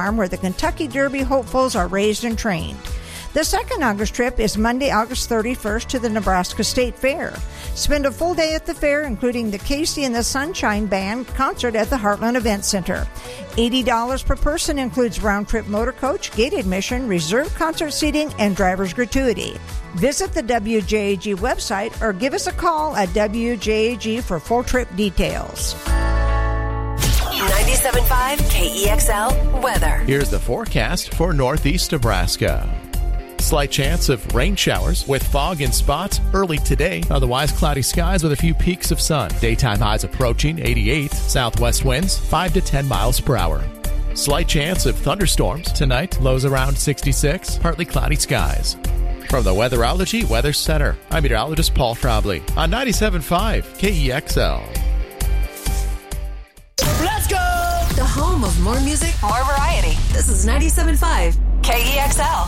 Farm, where the Kentucky Derby hopefuls are raised and trained. The second August trip is Monday, August 31st to the Nebraska State Fair. Spend a full day at the fair, including the Casey and the Sunshine Band concert at the Heartland Event Center. $80 per person includes round-trip motor coach, gate admission, reserved concert seating, and driver's gratuity. Visit the WJAG website or give us a call at WJAG for full trip details. 97.5 KEXL weather. Here's the forecast for northeast Nebraska. Slight chance of rain showers with fog in spots early today. Otherwise, cloudy skies with a few peaks of sun. Daytime highs approaching 88. Southwest winds 5 to 10 miles per hour. Slight chance of thunderstorms tonight. Lows around 66. Partly cloudy skies. From the Weatherology Weather Center, I'm meteorologist Paul Frobley on 97.5 KEXL. Let's go! The home of more music, more variety. This is 97.5 KEXL.